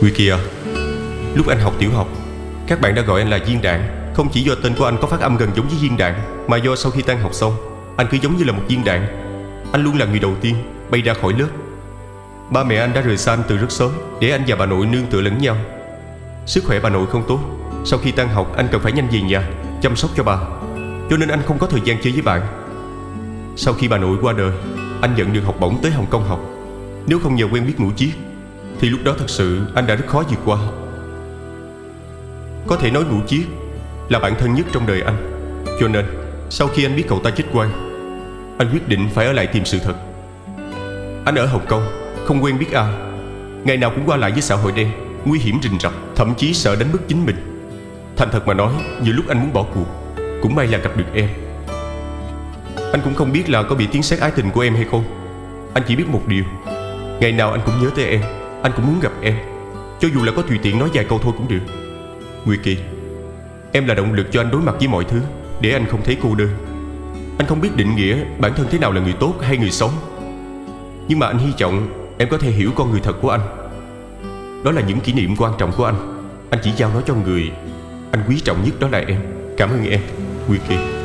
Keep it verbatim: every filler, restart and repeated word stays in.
Nguyệt Kỳ à, lúc anh học tiểu học, các bạn đã gọi anh là viên đạn. Không chỉ do tên của anh có phát âm gần giống với viên đạn, mà do sau khi tan học xong, anh cứ giống như là một viên đạn. Anh luôn là người đầu tiên bay ra khỏi lớp. Ba mẹ anh đã rời xa anh từ rất sớm, để anh và bà nội nương tựa lẫn nhau. Sức khỏe bà nội không tốt, sau khi tan học anh cần phải nhanh về nhà chăm sóc cho bà, cho nên anh không có thời gian chơi với bạn. Sau khi bà nội qua đời, anh nhận được học bổng tới Hồng Kông học. Nếu không nhờ quen biết Ngũ Chiết thì lúc đó thật sự anh đã rất khó vượt qua. Có thể nói Ngũ Chiết là bạn thân nhất trong đời anh, cho nên sau khi anh biết cậu ta chết oan, anh quyết định phải ở lại tìm sự thật. Anh ở Hồng Kông không quen biết ai, ngày nào cũng qua lại với xã hội đen, nguy hiểm rình rập, thậm chí sợ đánh mất chính mình. Thành thật mà nói, nhiều lúc anh muốn bỏ cuộc, cũng may là gặp được em. Anh cũng không biết là có bị tiếng sét ái tình của em hay không. Anh chỉ biết một điều, ngày nào anh cũng nhớ tới em, anh cũng muốn gặp em, cho dù là có tùy tiện nói vài câu thôi cũng được. Nguyệt Kỳ, em là động lực cho anh đối mặt với mọi thứ, để anh không thấy cô đơn. Anh không biết định nghĩa bản thân thế nào là người tốt hay người xấu, nhưng mà anh hy vọng em có thể hiểu con người thật của anh. Đó là những kỷ niệm quan trọng của anh. Anh chỉ giao nó cho người anh quý trọng nhất, đó là em. Cảm ơn em, Nguyệt Kỳ.